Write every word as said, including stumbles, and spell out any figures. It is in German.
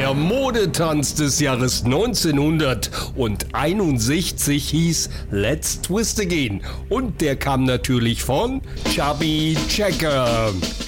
Der Modetanz des Jahres neunzehnhunderteinundsechzig hieß Let's Twist Again und der kam natürlich von Chubby Checker.